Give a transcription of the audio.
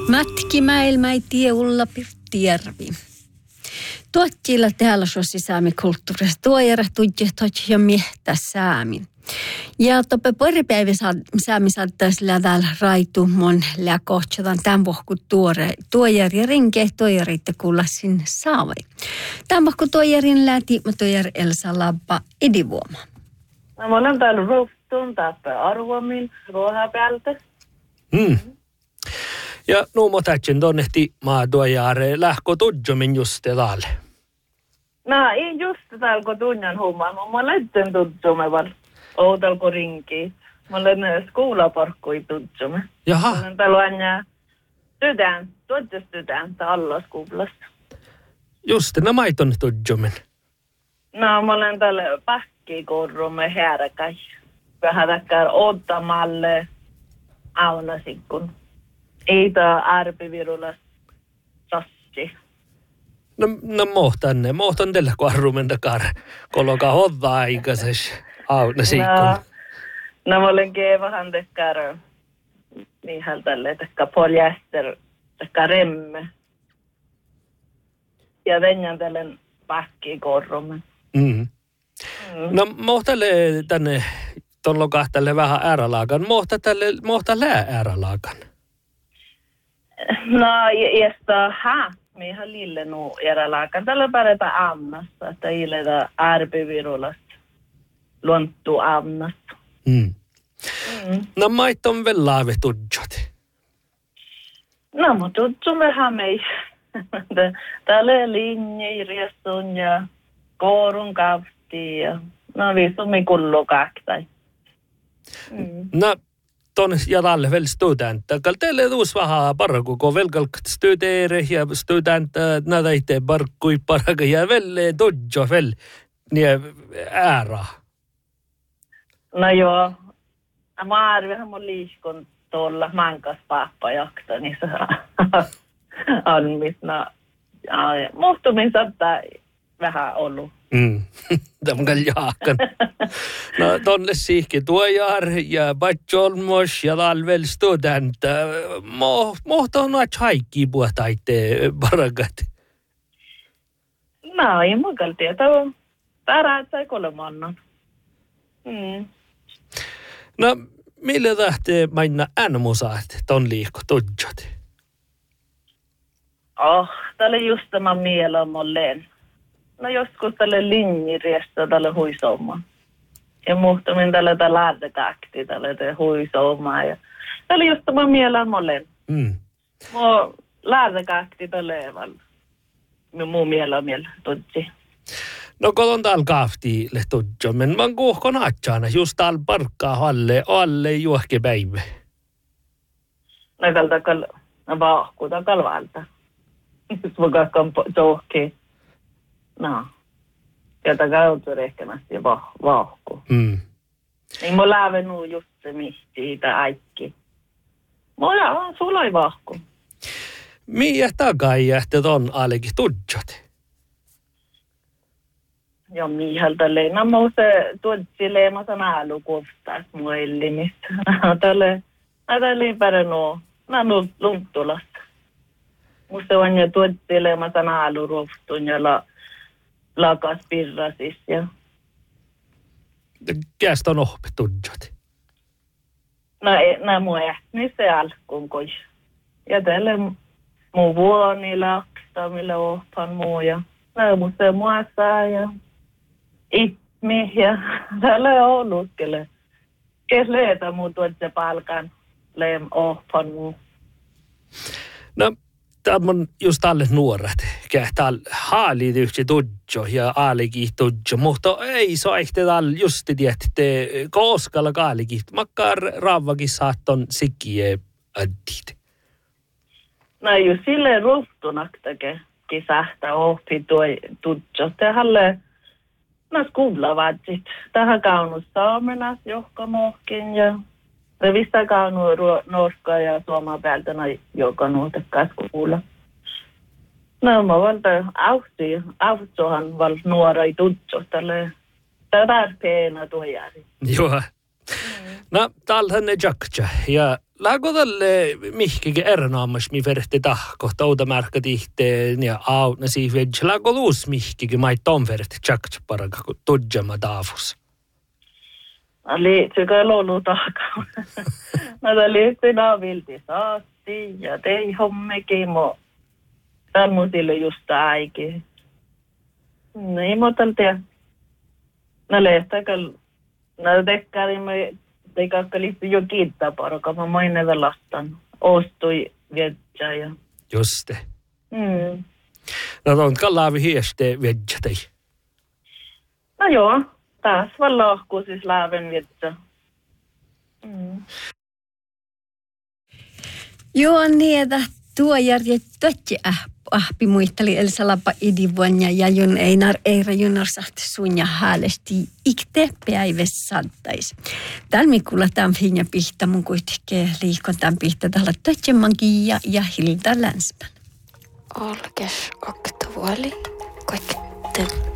Mätkimäilmäi tieulla Pirttijärvi. Tuotjilla täällä suosi saamikulttuurista tuojärä tuijehtoji ja miehtä saami. Ja toppe paripäivä saami saattaisi täällä raitu mon läkohtsadan tämän vohku tuojär ja rinke tuojäritte kuulla sin saavai. Tämän vohku tuojärin lähti, mutta tuojär Elsa Labba Edivuoma. No, mä olen täällä ruuhtun täppä arvomin ruohapäältä. Ja nuumo tätsin tonnehti maa tuojaare lähko tudjomin just täällä. No, ei just täällä kun tunnan hommaa. Mä lähten tudjomen outalko rinkiin. Mä olen skoulaparkkui tudjomen. Jaha. Mä olen täällä aina tudjastudenta alla skolasta. Just, no maiton tudjomin. No, mä olen täällä pähkikorrumme härkäi. Vähän takkar ottamalle aunasikkun. Ei tää arpivirulla sassi. No mohtan tällä kun arrumen takar. Koloka hodda aikaisessa aunasikkun. No mä olen vähän takkar niin tälle takkar poljester takkar remme. Ja venjan tälle pähkikorrumme. No mohtalle tänne tuolla kahtalle vähän äärälaakan. Mohta lää äärälaakan. No, jästä mihän lille nu äärälaakan. Tällä pärjätä aamnasta, että iletä arpivirulasta luontuu aamnasta. No maiton vielä laave tudjot. No, mutta tudjot vähän mei. Täällä linjiriestun ja koorun kafti ja no viisumi kullu kaktai. No, tuonne jalalle vielä studenta. Teille tuus vähän parku, kun vielä studeere ja studenta näitä itse parkkui paraka ja vielä tudjo vielä niin äärä. No joo. Mä arvioin mun liiskon tuolla mankas paappajakta, niin se on missä muhtumin saattaa vähän ollut. Tämän jaakan. No tonne siihki tuojar ja patjolmos ja talvel studenta. Mohto on noit haikki puhtaitte parakat. No ei mukaan tietoa. Täällä sai kolmannan. No millä lähtee mainna äänemusaat ton liikko tudjot? Täällä just tämä mielo molleen. No joskus tälle linjiriesta tälle huisoomaan. Ja muhtamin tälle laadekakti tälle huisoomaan. Ja tälle just tämä mielo molleen. Mä laadekakti tälle muu mielo tudji. No kun täällä kaafti lehtudjo, men man kuuhkon atsana just täällä parkkaa alle juohke päivä. No tältä vaahku takal valta. Jos mä kakkaan johki. No. Ja takaa joutuu rehkemästi vaahku. Niin mä lähden nuu just se siitä äikki. Mä on sulla ei vaahku. Miä takai jähtä ton alekin tudjot? Ja mihalta leena muuse tuotsille mä sanan alukuvstaa muillimista. Tälle liipärä nuo. Nää luntulasta. Musta on jo tuotsille mä sanan aluruvstun ja lakas pirrasis ja. Kästä on ohpe tudjot? No mua niin se alkuun kois. Ja tälle muu vuoni laksta millä ohpan muu ja. No musta muassa ja. Itmi ja täällä on ollutkin. Kes leetä muu tuotse palkan leem ohpan muu. No, tämä on just alle nuoret. Kähtää haalit yksi tudjo ja aalikin tudjo. Mutta ei se ehti täällä just tiedätte koskalla kaalikin. Makkaan raavakin saatton sikiä addit. No just silleen ruhtunaktakin kisähtä ohpi tudjo. Tähälle no skolavadsit. Tähän kaunus saamenas johka mohkin ja revistä kaunu norska ja suomaa päältä joka nuotekkaas kuulla. No mä valta auhtsohan val nuora ei tutso tälle tarpeena tuojari. Joo. No, täällähän ne jakja. Ja lähdekö tälle mihkikin erinomaisesti, mi verti tahko, toutamärkä tihteen ja autna siihen vedjä. Lähdekö luus mihkikin, mai ton verti jakja paraka, kun tudjama taafus. Liittyykö lolu tahkaan? Näitä liittyy naavilti saasti ja tei hommekin mo. Tämmöisille just äikin. Niin, mutta tiedä. No lehtäkäl. No tekkäärimme teikakka liittyy jo kiittää paraka. Mä maineven lastan. Ostui viedjä ja... Juste. No on kallaavi hieste viedjä tei. No joo. Taas vaan lohku siis lääven viedjä. Joo, niin, että tuo järjet totti ahpi muisteli Elsa Lappa idivuonna ja jun Einar Eira Junar sahti sun ja häälesti ikte päivässä sattais. Täällä mikulla tämän finja pihta mun kuitenkin liikon tämän pihta tällä Tötjemankin ja Hilda Länspän. Olkes oktuoli koitte.